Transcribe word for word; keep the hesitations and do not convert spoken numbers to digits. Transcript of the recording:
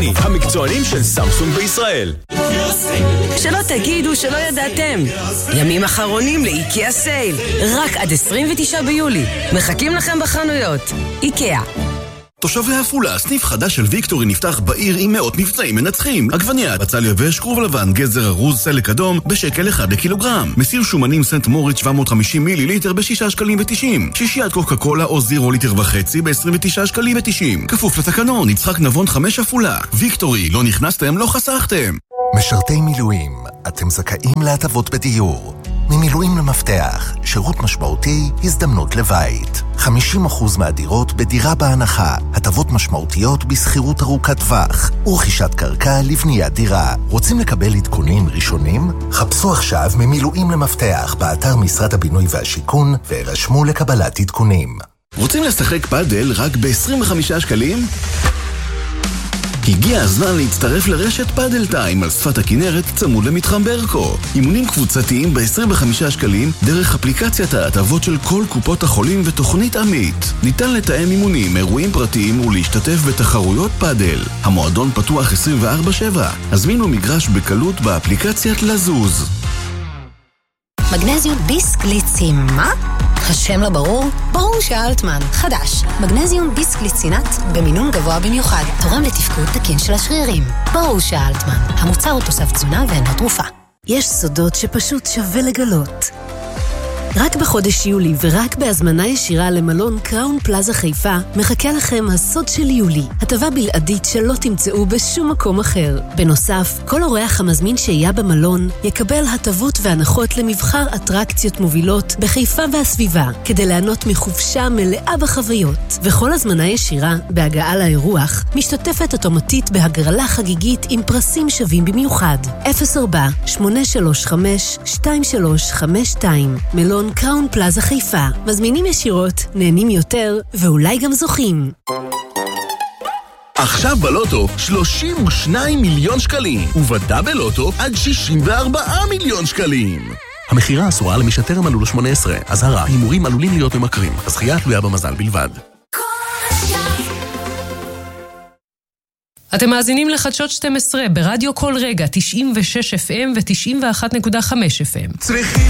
סיני, המקצוענים של סמסונג בישראל. שלא תגידו שלא ידעתם. ימים אחרונים לאיקאה סייל. רק עד עשרים ותשעה ביולי. מחכים לכם בחנויות. איקאה. תושבי עפולה, סניף חדש של ויקטורי נפתח בעיר עם מאות מבצעים מנצחים. עגבנייה, בצל יבש, כרוב לבן, גזר ארוז, סלק אדום, בשקל אחד לקילוגרם. מסיר שומנים סנט מוריץ שבע מאות וחמישים מיליליטר בשישה שקלים ותשעים. שישיית קוקה קולה או זירו ליטר וחצי ב-עשרים ותשעה שקלים ותשעים. כפוף לתקנון, יצחק נבון חמש עפולה. ויקטורי, לא נכנסתם, לא חסכתם. משרתי מילואים, אתם זכאים להטבות בדיור. ממילואים למפתח, שירות משמעותי, הזדמנות לבית. חמישים אחוז מהדירות בדירה בהנחה, הטבות משמעותיות בסחירות ארוכת טווח, ורכישת קרקע לבניית דירה. רוצים לקבל עדכונים ראשונים? חפשו עכשיו ממילואים למפתח באתר משרד הבינוי והשיכון, והירשמו לקבלת עדכונים. רוצים לשחק פאדל רק ב-עשרים וחמישה שקלים? הגיע הזמן להצטרף לרשת פאדל טיים על שפת הכנרת צמוד למתחם ברקו. אימונים קבוצתיים ב-עשרים וחמישה שקלים דרך אפליקציית ההטבות של כל קופות החולים ותוכנית עמית. ניתן לתאם אימונים, אירועים פרטיים ולהשתתף בתחרויות פאדל. המועדון פתוח עשרים וארבע שבע. הזמינו מגרש בקלות באפליקציית לזוז. מגנזיום ביסקליצים, מה? השם לא ברור? ברור שאלטמן. חדש. מגנזיום ביסקליצינט במינון גבוה במיוחד. תורם לתפקוד תקין של השרירים. ברור שאלטמן. המוצר הוא תוסף תזונה ואינו תרופה. יש סודות שפשוט שווה לגלות. רק בחודש יולי ורק בהזמנה ישירה למלון קראון פלאזה חיפה מחכה לכם הסוד של יולי, הטבה בלעדית שלא תמצאו בשום מקום אחר. בנוסף, כל אורח המזמין שהייה במלון יקבל הטבות והנחות למבחר אטרקציות מובילות בחיפה והסביבה, כדי ליהנות מחופשה מלאה בחוויות. וכל הזמנה ישירה בהגעה לאירוח משתתפת אוטומטית בהגרלה חגיגית עם פרסים שווים במיוחד. אפס ארבע שמונה שלוש חמש שתיים שלוש חמש שתיים מלון קראון פלאזה חיפה. מזמינים ישירות, נהנים יותר, ואולי גם זוכים. עכשיו בלוטו שלושים ושניים מיליון שקלים, ובדאבל לוטו עד שישים וארבעה מיליון שקלים. המחירה אסורה למי שטרם מלאו לו שמונה עשרה. אזהרה, הימורים עלולים להיות ממכרים. הזכייה תלויה במזל בלבד. אתם מאזינים לחדשות שתים עשרה ברדיו כל רגע, תשעים ושש אף אם ו-תשעים ואחת נקודה חמש אף אם.